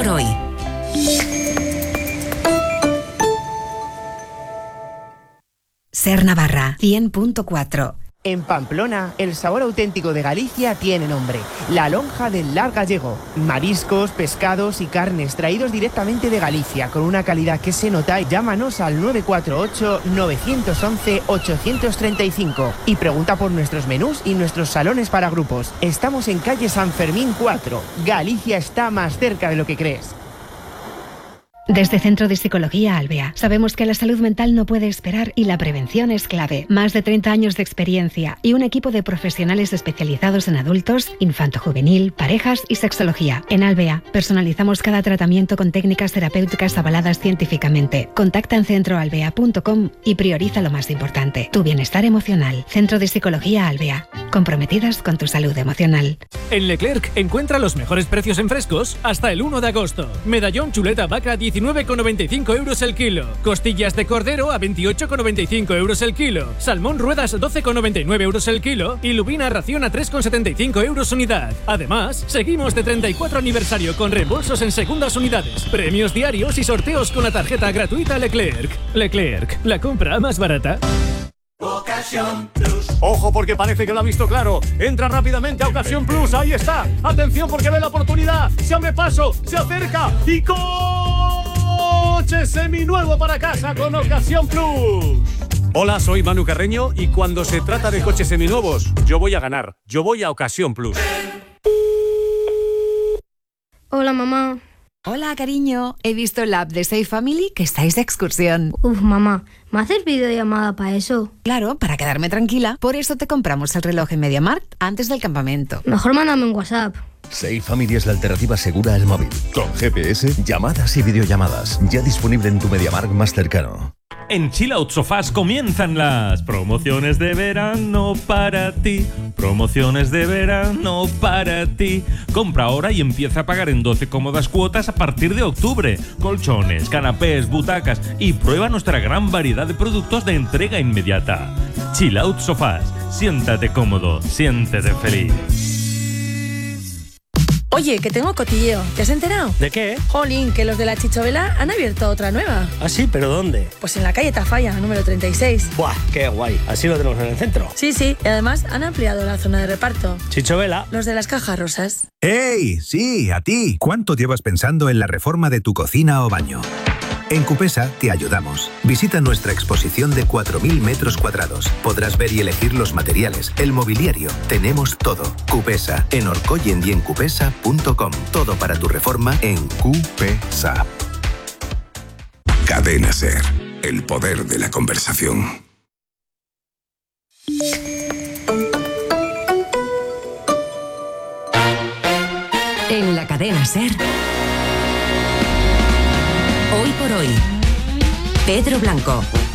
hoy. Ser Navarra, 100.4. En Pamplona, el sabor auténtico de Galicia tiene nombre: la lonja del Lar Gallego. Mariscos, pescados y carnes traídos directamente de Galicia con una calidad que se nota. Llámanos al 948-911-835 y pregunta por nuestros menús y nuestros salones para grupos. Estamos en calle San Fermín 4. Galicia está más cerca de lo que crees. Desde Centro de Psicología Albea, sabemos que la salud mental no puede esperar y la prevención es clave. Más de 30 años de experiencia y un equipo de profesionales especializados en adultos, infanto-juvenil, parejas y sexología. En Albea, personalizamos cada tratamiento con técnicas terapéuticas avaladas científicamente. Contacta en centroalbea.com y prioriza lo más importante: tu bienestar emocional. Centro de Psicología Albea, comprometidas con tu salud emocional. En Leclerc encuentra los mejores precios en frescos hasta el 1 de agosto. Medallón chuleta vaca 19,95 euros el kilo. Costillas de cordero a 28,95 euros el kilo. Salmón ruedas 12,99 euros el kilo. Y lubina ración a 3,75 euros unidad. Además, seguimos de 34 aniversario con reembolsos en segundas unidades, premios diarios y sorteos con la tarjeta gratuita Leclerc. Leclerc, la compra más barata. Ocasión Plus. Ojo, porque parece que lo ha visto claro. Entra rápidamente a Ocasión Plus. Ahí está. Atención, porque ve la oportunidad. Se abre paso, se acerca y coche seminuevo para casa con Ocasión Plus. Hola, soy Manu Carreño y cuando se trata de coches seminuevos, yo voy a ganar. Yo voy a Ocasión Plus. Hola, mamá. Hola, cariño. He visto en la app de Safe Family que estáis de excursión. Mamá, ¿me haces videollamada para eso? Claro, para quedarme tranquila. Por eso te compramos el reloj en MediaMarkt antes del campamento. Mejor mándame un WhatsApp. Safe Family es la alternativa segura al móvil. Con GPS, llamadas y videollamadas. Ya disponible en tu MediaMarkt más cercano. En Chill Out Sofás comienzan las promociones de verano para ti. Promociones de verano para ti. Compra ahora y empieza a pagar en 12 cómodas cuotas a partir de octubre. Colchones, canapés, butacas y prueba nuestra gran variedad de productos de entrega inmediata. Chill Out Sofás. Siéntate cómodo, siéntete feliz. Oye, que tengo cotilleo. ¿Te has enterado? ¿De qué? Jolín, que los de la Chichovela han abierto otra nueva. ¿Ah, sí? ¿Pero dónde? Pues en la calle Tafalla, número 36. ¡Buah, qué guay! Así lo tenemos en el centro. Sí, y además han ampliado la zona de reparto. Chichovela. Los de las cajas rosas. ¡Ey! Sí, a ti. ¿Cuánto llevas pensando en la reforma de tu cocina o baño? En Cupesa te ayudamos. Visita nuestra exposición de 4.000 metros cuadrados. Podrás ver y elegir los materiales, el mobiliario. Tenemos todo. Cupesa, en Orcoyen y en cupesa.com. Todo para tu reforma en Cupesa. Cadena SER. El poder de la conversación. En la cadena SER. Hoy por hoy, Pedro Blanco.